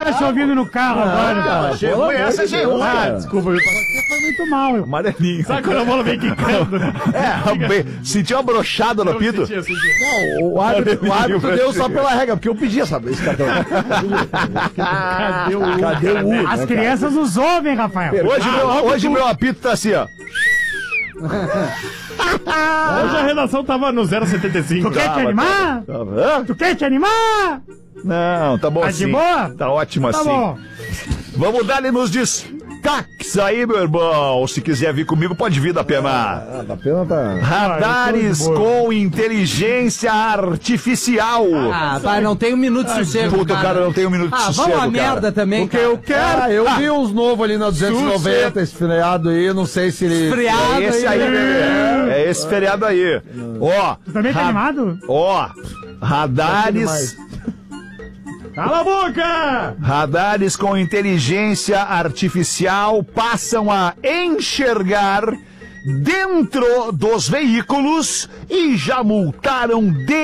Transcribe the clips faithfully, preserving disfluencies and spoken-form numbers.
tá se ouvindo no carro agora? Cara, chegou essa, chegou. Ah, desculpa, você foi muito mal. Eu. Amarelinho. Sabe quando a bola vem quicando? É, sentiu uma brochada no apito? Sentia, sentia. Não, o árbitro, o árbitro deu só pela regra, porque eu pedi essa, esse cartão. Cadê o U? Cadê o U? As crianças nos ouvem, Rafael. Hoje, Ah, meu, logo hoje tu. meu apito tá assim, ó. Hoje a redação tava no zero setenta e cinco. Tu quer te animar? Hã? Tu quer te animar? Não, tá bom Tá assim. de boa? Tá ótimo Tá assim. bom. Vamos dar ali nos destaques aí, meu irmão. Se quiser vir comigo, pode vir da pena. Ah, da pena tá... Radares Ah, eu tô de boa. com inteligência artificial. Ah, pai, não tem um minuto de sossego. Puta, o cara não tem um minuto de Ah, sossego, vamos a cara. merda também, Porque cara. eu quero... Ah, eu vi uns novos ali na duzentos e noventa, esse feriado aí, não sei se ele... Esfriado É esse aí, né? é, é esse feriado aí. Ó, Tu também tá ra- animado? ó, radares, Cala a boca! radares com inteligência artificial passam a enxergar dentro dos veículos e já multaram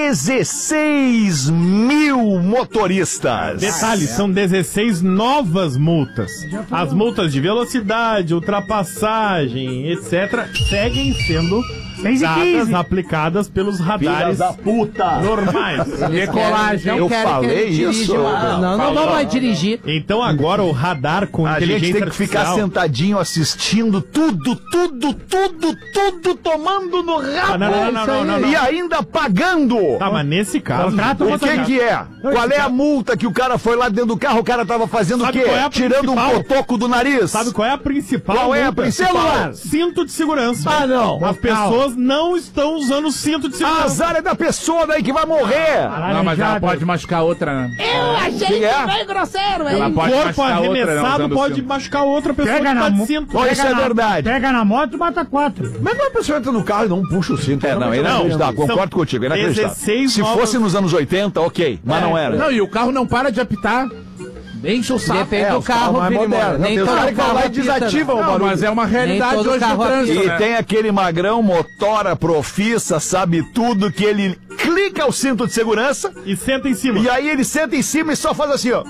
dezesseis mil motoristas. Detalhe, são dezesseis novas multas. As multas de velocidade, ultrapassagem, etcétera, seguem sendo seis e dadas quinze. aplicadas pelos radares puta! normais. Decolagem. Eu falei isso? Não, não, não, não vai dirigir. Então agora o radar com A inteligência gente tem que ficar artificial... sentadinho assistindo tudo, tudo, tudo, tudo tomando no rabo. Ah, não, não, não, não, não, não. E ainda pagando. Tá, mas nesse caso... Contrato O que que é? Qual é a multa que o cara foi lá dentro do carro? O cara tava fazendo Sabe o quê? qual é a Tirando um principal? cotoco do nariz. Sabe qual é a principal Qual é a multa? principal? Celular. Cinto de segurança. Ah, não. As pessoas não estão usando o cinto de A segurança. azar é da pessoa daí que vai morrer. Não, mas ela pode machucar outra, né? Eu achei Que é? bem grosseiro, Ela hein? pode O corpo machucar outra, né, arremessado usando o pode cinto. machucar outra pessoa Pega que na tá de mo- cinto. Ó, isso é na- verdade. Pega na moto e mata quatro. Mas quando a pessoa entra no carro e não puxa o cinto... É, não, é inacreditável. São Concordo contigo, é inacreditável. dezesseis Se novas- fosse nos anos oitenta, ok. Mas não era. Não, e o carro não para de apitar. Enche o saco. Depende É, do os carros carro, mais Vini modernos. Moura. Não, Nem tem os todo caras que vão carro lá e apita, desativam não. o Não, barulho. mas é uma realidade todo hoje carro no trânsito, apita. E né? tem aquele magrão, motora, profissa, sabe tudo, que ele clica o cinto de segurança E senta em cima. e aí ele senta em cima e só faz assim, ó.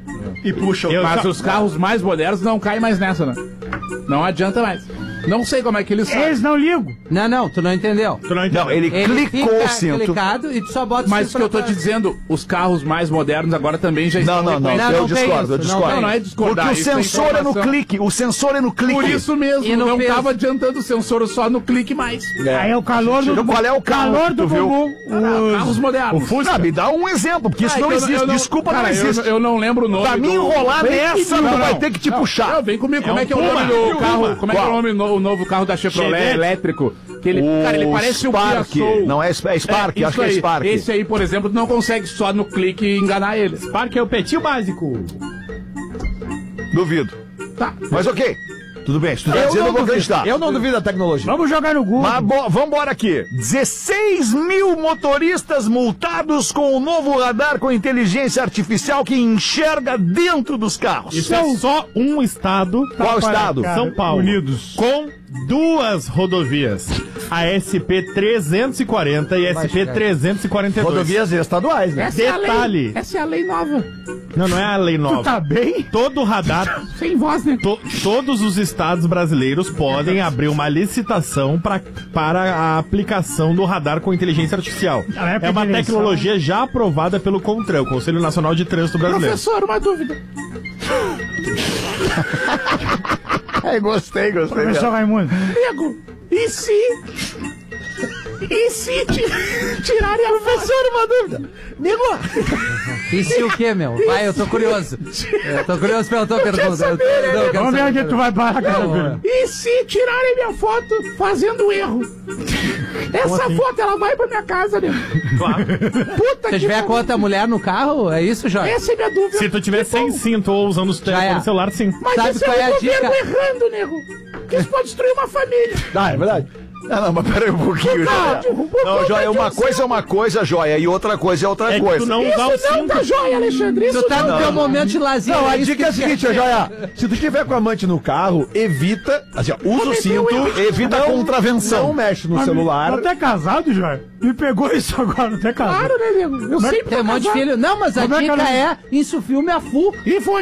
E puxa o Eu Mas só- os carros mais modernos não caem mais nessa, né? Não adianta mais. Não sei como é que eles sabem. Eles não ligam. Não, não, tu não entendeu. Tu não entendeu. Não, ele, Ele clicou fica o cinto. clicado e tu só bota o Mas o cinto que eu tô pra te trás. dizendo, os carros mais modernos agora também já Não, estão não, não, Não, eu não tem discordo, eu isso, não discordo. Não, não é discordar. Porque o isso é sensor é no informação. clique, o sensor é no clique. Por isso mesmo, E no não peso. tava adiantando o sensor só no clique mais. Aí é o calor do... Qual é o carro calor que do tu viu? bumbum. Ah, carros modernos. Fusca. Me dá um exemplo, porque isso Ah, não então existe. eu não- Desculpa, cara, não eu- existe. Eu, não lembro o nome. Pra mim do- enrolar Vem nessa, comigo, não vai ter que te puxar. Não, vem comigo. Como É é que é um o nome Puma. do carro? Puma. Como é que é o Qual? nome no- o novo carro da Chevrolet Chevette. elétrico? Que ele, cara, ele parece um Kia Spark. Soul. Não é, é Spark, É, acho isso que é aí. Spark. Esse aí, por exemplo, tu não consegue só no clique enganar ele. Spark é o petinho básico. Duvido. Tá. Mas ok. Tudo bem, se tu tá Eu dizendo, eu não vou duvido. acreditar. Eu não duvido da tecnologia. Vamos jogar no Google. Mas bo- vambora aqui. dezesseis mil motoristas multados com o novo radar com inteligência artificial que enxerga dentro dos carros. Isso é só um estado. Qual estado? Cara, São Paulo. Unidos. Com duas rodovias. A S P trezentos e quarenta e a S P trezentos e quarenta e dois. Rodovias estaduais, né? Essa é a Detalhe. lei. Essa é a lei nova. Não, não é a lei nova. Tu tá bem? Todo radar, Sem voz, né? to- todos os estados brasileiros podem abrir uma licitação pra, para a aplicação do radar com inteligência artificial. Na época É uma de eleição. tecnologia já aprovada pelo CONTRAN, Conselho Nacional de Trânsito Brasileiro. Professor, uma dúvida. É, gostei, gostei. Professor Raimundo. Nego, e se... E se ti- tirarem a professor, uma dúvida? Nego, E se o quê, meu? Vai, eu tô curioso. Eu tô curioso pela tua pergunta. Eu tô- não, eu quero Vamos ver saber. onde tu vai parar, cara. Não, e se tirarem minha foto fazendo erro? Essa foto, ela vai pra minha casa, nego. Claro. Puta Se tiver com outra mulher no carro, é isso, Jorge? Essa é minha dúvida. Se tu tiver sem cinto ou usando o telefone é. celular, sim. Mas Sabe esse qual é é a o governo dica? errando, nego. Porque isso pode destruir uma família. Ah, é verdade. Não, não, mas peraí um pouquinho, Joia. Não, Joia, uma coisa é uma coisa, Joia, e outra coisa é outra É que coisa. tu não usar o Isso não cinto. tá jóia, Alexandre. Isso Tu tá não. no teu momento de lazer. Não, a isso dica é a que tu seguinte, quer ó, Joia. Se tu tiver com a amante no carro, evita, assim, ó, usa o cinto, Evita a contravenção. não mexe no Mas celular. Tu até é casado, Jorge? Me pegou isso agora, tu é casado. Claro, né, nego? Eu sempre Tem um monte de filho. Não, mas a Como é que dica ela- é isso filme a full. E vou